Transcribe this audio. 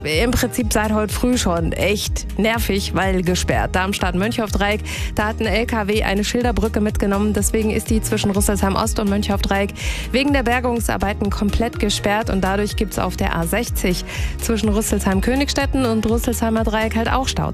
Im Prinzip seit heute früh schon echt nervig, weil gesperrt. Darmstadt-Mönchhoff-Dreieck, da hat ein LKW eine Schilderbrücke mitgenommen. Deswegen ist die zwischen Rüsselsheim-Ost und Mönchhoff-Dreieck wegen der Bergungsarbeiten komplett gesperrt. Und dadurch gibt es auf der A60 zwischen Rüsselsheim-Königstetten und Rüsselsheimer Dreieck halt auch Stau.